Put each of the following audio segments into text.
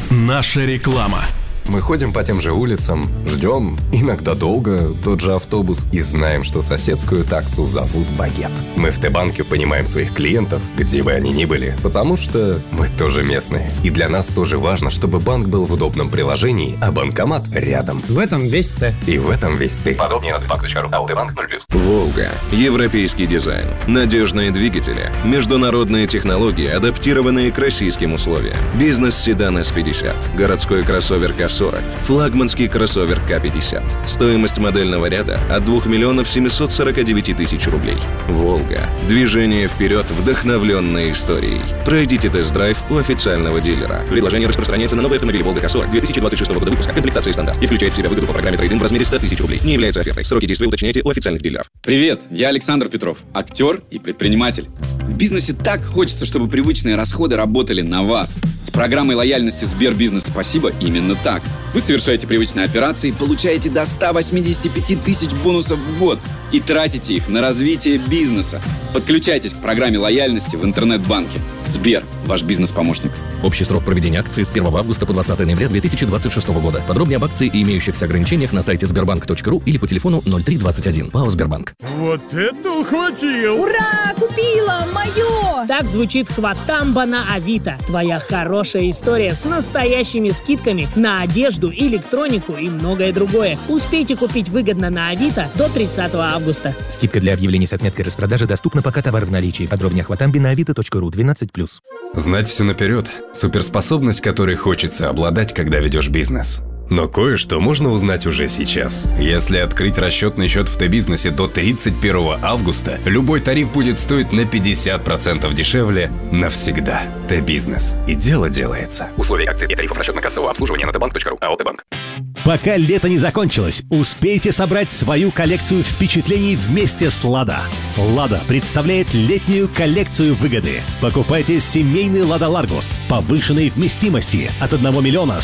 Наша реклама. Мы ходим по тем же улицам, ждем, иногда долго, тот же автобус, и знаем, что соседскую таксу зовут Багет. Мы в Т-банке понимаем своих клиентов, где бы они ни были, потому что мы тоже местные. И для нас тоже важно, чтобы банк был в удобном приложении, а банкомат рядом. В этом весь Т. И в этом весь ты. Подробнее на tbank.ru. АО Т-банк 0+. «Волга». Европейский дизайн, надежные двигатели, международные технологии, адаптированные к российским условиям. Бизнес-седан S50, городской кроссовер К40, флагманский кроссовер К50. Стоимость модельного ряда от 2 миллионов 749 тысяч рублей. «Волга». Движение вперед, вдохновленное историей. Пройдите тест-драйв у официального дилера. Предложение распространяется на новые автомобили «Волга К40» 2026 года выпуска, комплектации стандарт, и включает в себя выгоду по программе трейд-ин в размере 100 тысяч рублей. Не является офертой. Сроки действия уточняйте у официальных дилеров. Привет, я Александр Петров, актер и предприниматель. В бизнесе так хочется, чтобы привычные расходы работали на вас. С программой лояльности Сбербизнес «Спасибо» именно так. Вы совершаете привычные операции, получаете до 185 тысяч бонусов в год и тратите их на развитие бизнеса. Подключайтесь к программе лояльности в интернет-банке. Сбер, ваш бизнес-помощник. Общий срок проведения акции с 1 августа по 20 ноября 2026 года. Подробнее об акции и имеющихся ограничениях на сайте sberbank.ru или по телефону 0321. ПАО «Сбербанк». Вот это ухватил! Ура! Купила! Мое! Так звучит «Хватамба» на Авито. Твоя хорошая история с настоящими скидками на одежду, электронику и многое другое. Успейте купить выгодно на Авито до 30 августа. Скидка для объявлений с отметкой распродажи доступна, пока товар в наличии. Подробнее о «Хватамбе» на avito.ru 12+. Знать все наперед – суперспособность, которой хочется обладать, когда ведешь бизнес. Но кое-что можно узнать уже сейчас. Если открыть расчетный счет в Т-бизнесе до 31 августа, любой тариф будет стоить на 50% дешевле навсегда. Т-бизнес. И дело делается. Условия акций и тарифов расчетно-кассового обслуживания на tbank.ru. АО Т-банк. Пока лето не закончилось, успейте собрать свою коллекцию впечатлений вместе с «Лада». «Лада» представляет летнюю коллекцию выгоды. Покупайте семейный «Лада Ларгус» повышенной вместимости от 1 миллиона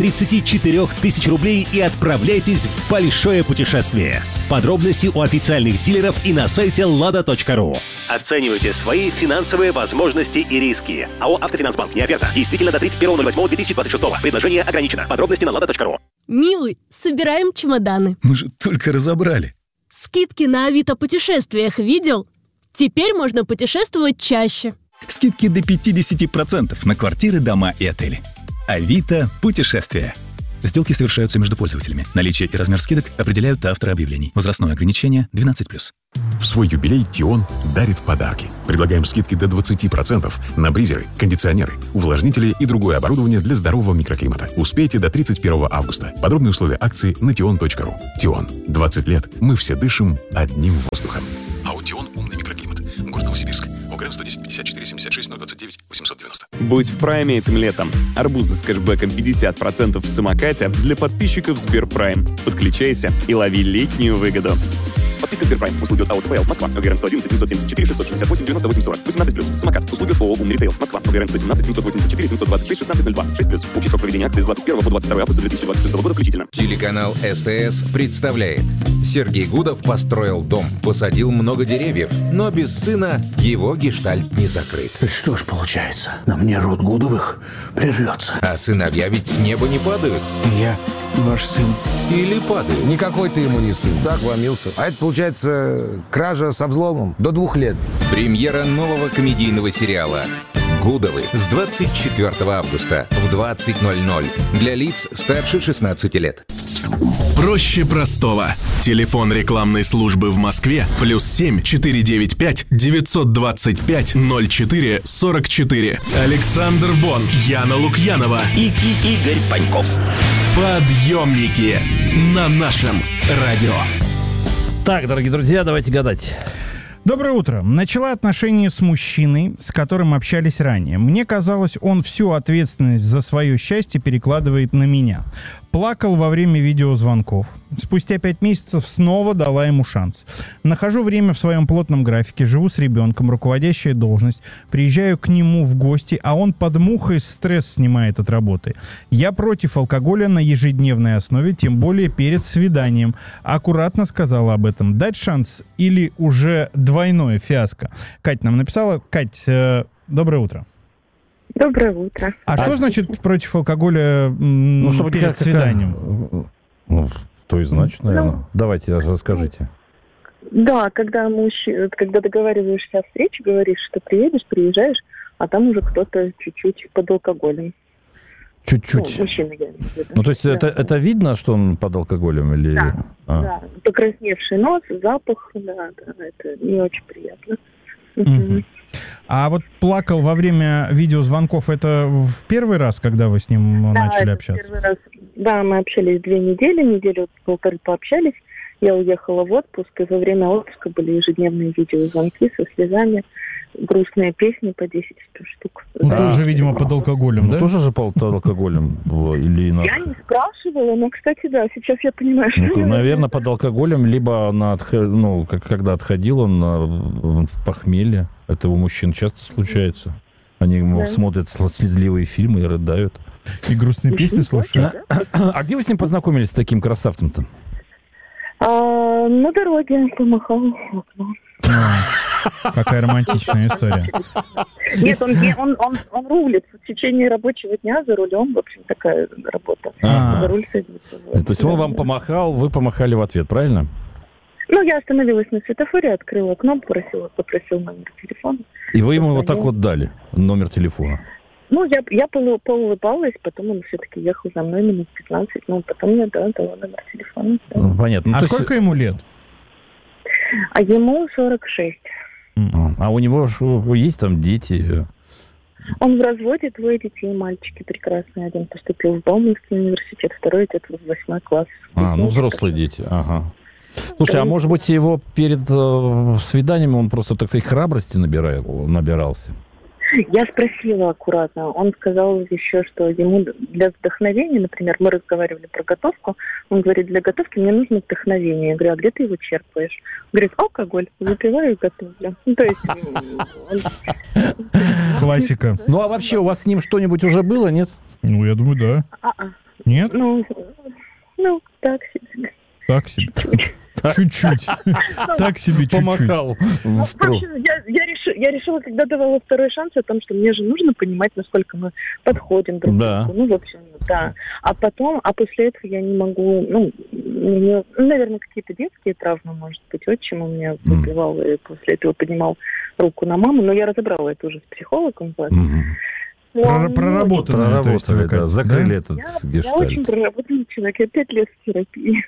134 тысяч рублей и отправляйтесь в большое путешествие. Подробности у официальных дилеров и на сайте lada.ru. Оценивайте свои финансовые возможности и риски. АО «Автофинансбанк». Не оферта. Действительно до 31.08.2026. Предложение ограничено. Подробности на lada.ru. Милый, собираем чемоданы. Мы же только разобрали. Скидки на Авито путешествиях видел? Теперь можно путешествовать чаще. Скидки до 50% на квартиры, дома и отели. Авито путешествия. Сделки совершаются между пользователями. Наличие и размер скидок определяют авторы объявлений. Возрастное ограничение 12+. В свой юбилей Тион дарит подарки. Предлагаем скидки до 20% на бризеры, кондиционеры, увлажнители и другое оборудование для здорового микроклимата. Успейте до 31 августа. Подробные условия акции на tion.ru. Тион. 20 лет. Мы все дышим одним воздухом. АО «Тион. Умный микроклимат». Город Новосибирск. ОГРН 110 54 76 029 890. Будь в прайме этим летом. Арбузы с кэшбэком 50% в самокате для подписчиков Сберпрайм. Подключайся и лови летнюю выгоду. Подписка Сберпрайм. Услуги от АО ЦПЛ. Москва. ОГРН 111 774 668 98 40. 18+. Самокат. Услуги от ООО «Умный ритейл». Москва. ОГРН 117 784 726 1602. 6+. Общий срок проведения акции с 21 по 22 августа 2026 года включительно. Телеканал СТС представляет. Сергей Гудов построил дом, посадил много деревьев, но без сына его гештальт не закрыт. Что ж получается, на мне род Гудовых прервется. А сыновья ведь с неба не падают. Я ваш сын. Или падают. Никакой ты ему не сын. Так вломился. А это получается кража со взломом до 2 лет. Премьера нового комедийного сериала «Гудовы» с 24 августа в 20:00 для лиц старше 16 лет. Проще простого. Телефон рекламной службы в Москве +7 495 925 04 44. Александр Бон, Яна Лукьянова и Игорь Паньков. Подъемники на нашем радио. Так, дорогие друзья, давайте гадать. Доброе утро. Начала отношения с мужчиной, с которым общались ранее. Мне казалось, он всю ответственность за свое счастье перекладывает на меня. Плакал во время видеозвонков. Спустя 5 месяцев снова дала ему шанс. Нахожу время в своем плотном графике, живу с ребенком, руководящая должность. Приезжаю к нему в гости, а он под мухой стресс снимает от работы. Я против алкоголя на ежедневной основе, тем более перед свиданием. Аккуратно сказала об этом. Дать шанс или уже двойное фиаско? Кать нам написала. Кать, доброе утро. Доброе утро. А что значит против алкоголя перед свиданием? То и значит, наверное. Давайте, расскажите. Да, когда договариваешься о встрече, говоришь, что приезжаешь, а там уже кто-то чуть-чуть под алкоголем. Чуть-чуть? Мужчина, я имею в виду. Ну, то есть это видно, что он под алкоголем? Или... Да, покрасневший нос, запах, это не очень приятно. А вот плакал во время видеозвонков, это в первый раз, когда вы с ним начали общаться? Первый раз. Да, мы общались 2 недели, неделю-полторы пообщались. Я уехала в отпуск, и во время отпуска были ежедневные видеозвонки со слезами, грустные песни по 10 штук. Ну, тоже, видимо, под алкоголем, да? Тоже же под алкоголем? Или я не спрашивала, но, кстати, да, сейчас я понимаю, что... Наверное, под алкоголем, либо когда отходил он в похмелье. Это у мужчин часто случается. Они смотрят слезливые фильмы и рыдают. И грустные песни слушают. А где вы с ним познакомились, с таким красавцем-то? На дороге помахал в окно. Какая романтичная история. Нет, он рулит в течение рабочего дня за рулем, в общем, такая работа. За руль садится. То есть он вам помахал, вы помахали в ответ, правильно? Ну, я остановилась на светофоре, открыла окно, попросил номер телефона. И вы ему вот так вот дали номер телефона? Ну, я поулыбалась, потом он все-таки ехал за мной минут 15, потом я дала номер телефона. Да. Ну, понятно. А сколько ему лет? А ему 46. А у него есть там дети? Он в разводе, 2 детей, мальчики прекрасные. Один поступил в Бауманский университет, второй идет в 8 класс. Взрослые дети, ага. Слушай, а может быть его перед свиданием он просто, так сказать, храбрости набирался? Я спросила аккуратно. Он сказал еще, что ему для вдохновения, например, мы разговаривали про готовку, он говорит, для готовки мне нужно вдохновение. Я говорю, а где ты его черпаешь? Он говорит, алкоголь, выпиваю и готовлю. То есть... Классика. Ну, а вообще у вас с ним что-нибудь уже было, нет? Ну, я думаю, да. Нет? Ну, так себе. Так себе. Чуть-чуть. Так себе чуть-чуть. Помахал. В общем, я решила, когда давала второй шанс, о том, что мне же нужно понимать, насколько мы подходим друг к другу. Ну, в общем, да. А после этого я не могу, наверное, какие-то детские травмы, может быть, отчим у меня выпивал и после этого поднимал руку на маму, но я разобрала это уже с психологом. Проработали, закрыли этот гештальт. Я очень проработанный человек, я 5 лет в терапии.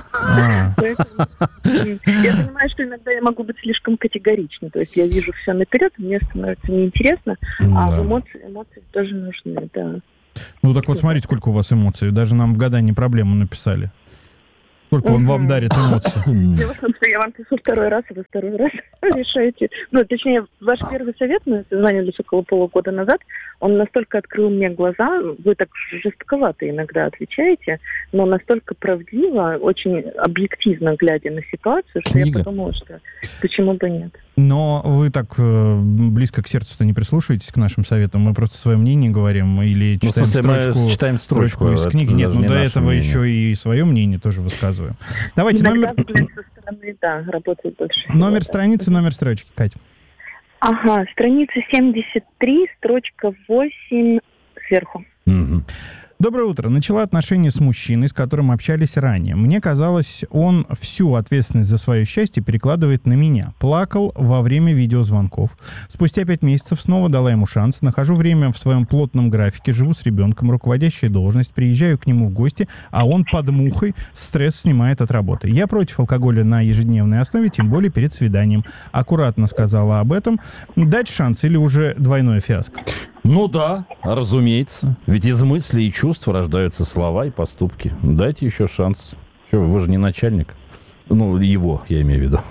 Я понимаю, что иногда я могу быть слишком категоричной. То есть я вижу все наперед, мне становится неинтересно, а эмоции тоже нужны, да. Ну так вот, смотрите, сколько у вас эмоций. Даже нам в гадании проблему написали. Сколько он вам дарит эмоций? Дело в том, что я вам пишу второй раз, и вы второй раз решаете. Ну, точнее, ваш первый совет, мы созванивались около полугода назад, он настолько открыл мне глаза, вы так жестковато иногда отвечаете, но настолько правдиво, очень объективно глядя на ситуацию, что я подумала, что почему бы нет. Но вы так близко к сердцу-то не прислушиваетесь к нашим советам, мы просто свое мнение говорим или читаем строчку из книги. Нет, до этого еще и свое мнение тоже высказываем. Давайте номер... со стороны, да, работает больше. Номер страницы, номер строчки, Катя. Ага, страница 73, строчка 8 сверху. Доброе утро. Начала отношения с мужчиной, с которым общались ранее. Мне казалось, он всю ответственность за свое счастье перекладывает на меня. Плакал во время видеозвонков. Спустя 5 месяцев снова дала ему шанс. Нахожу время в своем плотном графике, живу с ребенком, руководящая должность, приезжаю к нему в гости, а он под мухой, стресс снимает от работы. Я против алкоголя на ежедневной основе, тем более перед свиданием. Аккуратно сказала об этом. Дать шанс или уже двойное фиаско? Ну да, разумеется. Ведь из мыслей и чувств рождаются слова и поступки. Дайте еще шанс. Что, вы же не начальник. Ну, его, я имею в виду.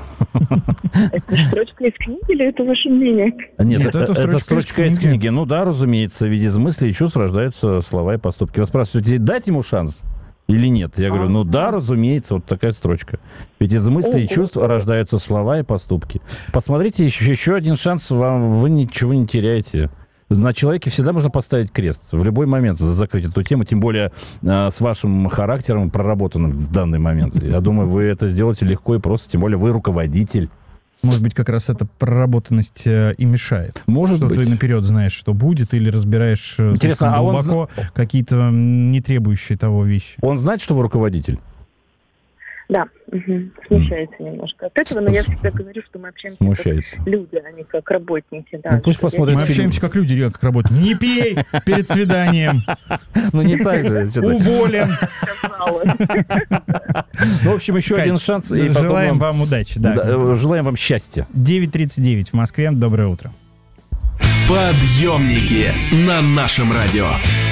Это строчка из книги или это ваше мнение? Нет, это строчка из книги. Ну да, разумеется. Ведь из мыслей и чувств рождаются слова и поступки. Вы спрашиваете, дать ему шанс или нет? Я говорю, ну да, разумеется, вот такая строчка. Ведь из мыслей и чувств рождаются слова и поступки. Посмотрите, еще один шанс, вы ничего не теряете. На человеке всегда можно поставить крест в любой момент, закрыть эту тему, тем более с вашим характером, проработанным в данный момент. Я думаю, вы это сделаете легко и просто, тем более вы руководитель. Может быть, как раз эта проработанность и мешает. Может что быть. Ты наперед знаешь, что будет, или разбираешь слишком глубоко какие-то не требующие того вещи. Он знает, что вы руководитель? Да, смущается немножко от этого, но я всегда говорю, что мы общаемся как люди, а не как работники. Да, пусть посмотрят мы общаемся как люди, как работники. Не пей перед свиданием. Ну не так же. Уволен. Ну, в общем, еще один шанс. Желаем вам удачи. Желаем вам счастья. 9:39 в Москве. Доброе утро. Подъемники на нашем радио.